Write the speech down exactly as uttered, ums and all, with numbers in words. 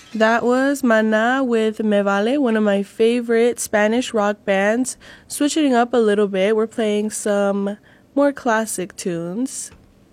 That was Mana with Me Vale, one of my favorite Spanish rock bands. Switching up a little bit, we're playing some more classic tunes.